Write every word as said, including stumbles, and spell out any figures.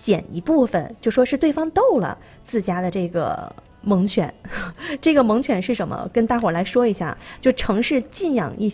捡一部分，就说是对方斗了自家的这个猛犬。这个猛犬是什么？跟大伙儿来说一下，就城市禁养一